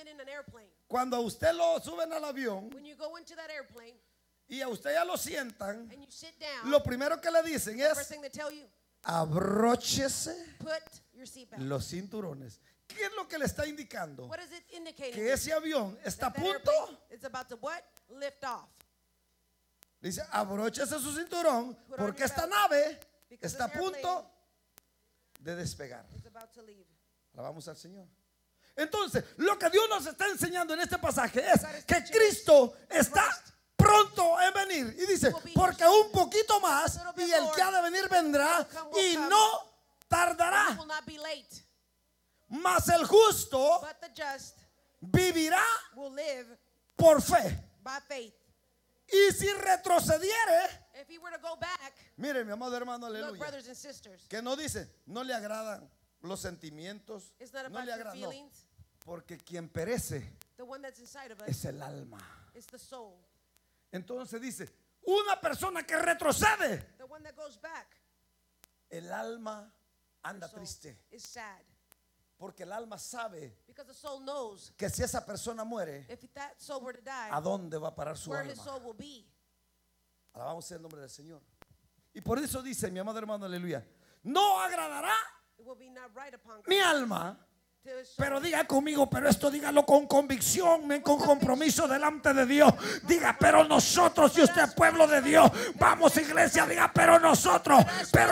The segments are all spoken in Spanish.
get in an airplane, cuando a usted lo suben al avión when you go into that airplane y a usted ya lo sientan, and you sit down, lo primero que le dicen the first es: thing they tell you, abróchese put your seatbelt. los cinturones. ¿Qué es lo que le está indicando? What is it indicating? Que ese avión está a That punto. airplane is about to what? Lift off. Dice: abróchese su cinturón, Put on porque your esta belt, nave because está a this punto de despegar. It's about to leave. Alabamos al Señor. Entonces, lo que Dios nos está enseñando en este pasaje es que Cristo está pronto en venir. Y dice: porque un poquito más y el que ha de venir vendrá y no He tardará. will not be late, Mas el justo but the just vivirá will live por fe. by faith. Y si retrocediere, If he were to go back, mire, mi amado hermano, look, aleluya, brothers and sisters, que no dice, no le agradan los sentimientos, it's not no about le your agrada, no, feelings. porque quien perece The one that's inside of us es el alma. is the soul. Entonces dice, una persona que retrocede, The one that goes back, el alma the anda soul, triste, is sad. porque el alma sabe Because the soul knows que si esa persona muere, if that soul were to die, ¿a dónde va a parar su where his alma? soul will be. Alabamos el nombre del Señor. Y por eso dice mi amado hermano, aleluya, no agradará It will be not right upon God mi alma. to his soul. Pero diga conmigo, pero esto dígalo con convicción, con compromiso delante de Dios. Diga, pero nosotros, y usted es pueblo de Dios. Vamos, iglesia, diga, pero nosotros,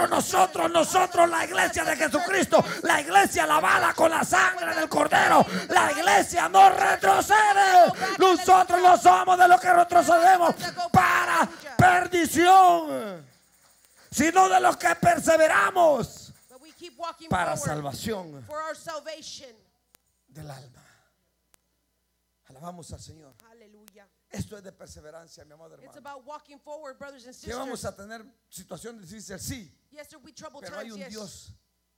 la iglesia de Jesucristo, la iglesia lavada con la sangre del Cordero, la iglesia no retrocede. Nosotros no somos de los que retrocedemos para perdición, sino de los que perseveramos But we keep walking para forward salvación for our salvation. del alma. Alabamos al Señor. Hallelujah. Esto es de perseverancia, mi amado It's hermano. about walking forward, brothers and Que vamos sisters. a tener situaciones difíciles, sí, Yes, there will be troubled pero hay times, un yes. Dios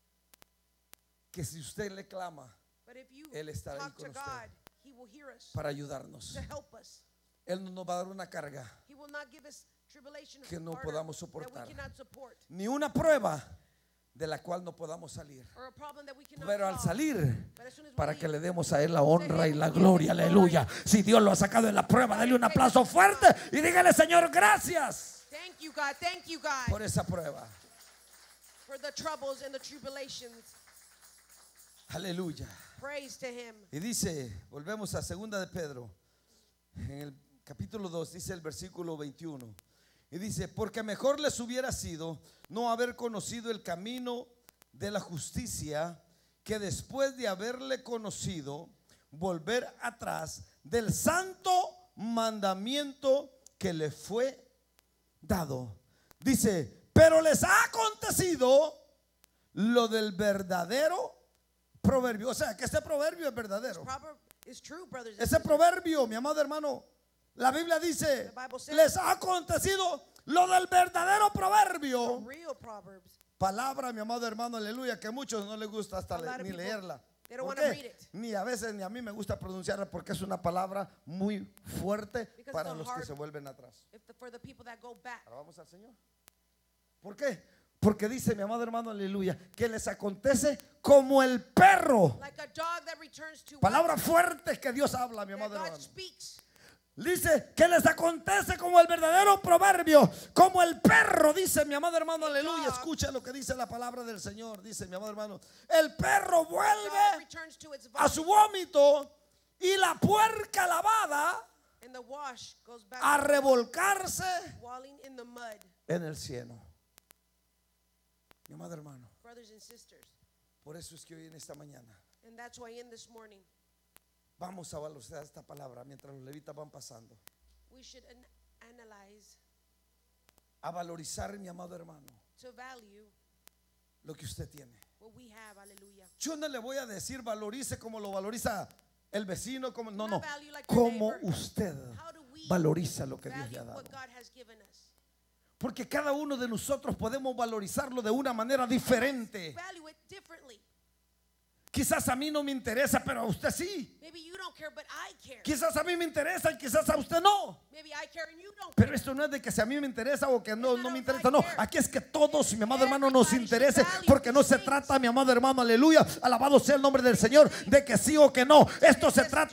que si usted le clama But if you Él estará ahí talk con to usted God, He will hear us para ayudarnos. to help us. Él no nos va a dar una carga, He will not give us tribulation que no harder podamos that soportar. we cannot support, ni una prueba de la cual no podamos salir. or a problem that we cannot Pero al solve. salir, But as soon as we para leave, que le demos a Él la honra y la gloria, aleluya. Si Dios lo ha sacado en la prueba, dale un aplauso fuerte y dígale: Señor, gracias thank you, God, por esa prueba. for the troubles and the tribulations. Aleluya. Praise to Him. Y dice, volvemos a 2 de Pedro, en el capítulo 2, dice el versículo 21. Y dice: porque mejor les hubiera sido no haber conocido el camino de la justicia, que después de haberle conocido, volver atrás del santo mandamiento que le fue dado. Dice: pero les ha acontecido lo del verdadero proverbio. O sea, que este proverbio es verdadero. Proverb is true, brothers and Ese sisters. proverbio, mi amado hermano, la Biblia dice: The Bible says- les ha acontecido lo del verdadero proverbio. Real Proverbs. Palabra, mi amado hermano, aleluya, que a muchos no les gusta hasta A lot of ni people, leerla. they don't ¿Por wanna qué? read it. Ni a veces ni a mí me gusta pronunciarla, porque es una palabra muy fuerte Because para it's a los que hard- se vuelven atrás. For the people that go back. Alabamos al Señor. ¿Por qué? Porque dice mi amado hermano, aleluya, que les acontece como el perro. Like a dog that returns to Palabras fuertes que Dios habla, mi that amado God hermano. speaks. Dice que les acontece como el verdadero proverbio, como el perro, dice mi amado hermano, aleluya. Escucha lo que dice la palabra del Señor. Dice mi amado hermano: el perro Dog vuelve returns to its a vomit, su vómito, y la puerca lavada and the wash goes back a revolcarse walling in the mud. en el cielo. Mi amado hermano, Brothers and sisters. por eso es que hoy en esta mañana And that's why in this morning vamos a valorar esta palabra mientras los levitas van pasando. we should analyze, A valorizar, mi amado hermano, to value lo que usted tiene. what we have. Hallelujah. Yo no le voy a decir valorice como lo valoriza el vecino, como no, Not no, value like your como neighbor. usted How do we valoriza lo que Dios value le ha dado. what God has given us? Porque cada uno de nosotros podemos valorizarlo de una manera diferente. Value it differently. Quizás a mí no me interesa, pero a usted sí. Maybe you don't care, but I care. Quizás a mí me interesa y quizás a usted no. Maybe I care and you don't Pero care. esto no es de que si a mí me interesa o que no me interesa, no. Aquí es que todos, mi amado hermano, nos interese, porque no se trata, mi amado hermano, aleluya, alabado sea el nombre del Señor, de que sí o que no. Esto se trata